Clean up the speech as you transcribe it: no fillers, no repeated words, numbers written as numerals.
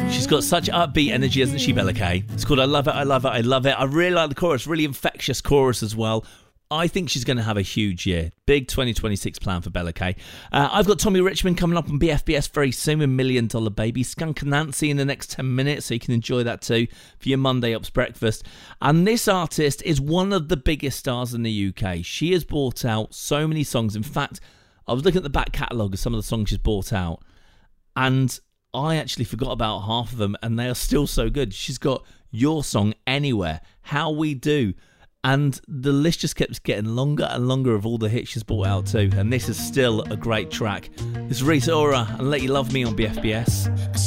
She's got such upbeat energy, hasn't she, Bella Kay? It's called I Love It, I Love It, I Love It. I really like the chorus, really infectious chorus as well. I think she's going to have a huge year. Big 2026 plan for Bella Kay. I've got Tommy Richmond coming up on BFBS very soon with $1 Million Baby. Skunk Nancy in the next 10 minutes, so you can enjoy that too for your Monday Ups breakfast. And this artist is one of the biggest stars in the UK. She has brought out so many songs. In fact, I was looking at the back catalogue of some of the songs she's brought out, and I actually forgot about half of them, and they are still so good. She's got Your Song, Anywhere, How We Do, and the list just keeps getting longer and longer of all the hits she's brought out too, and this is still a great track. This is Rita Ora and Let You Love Me on BFBS.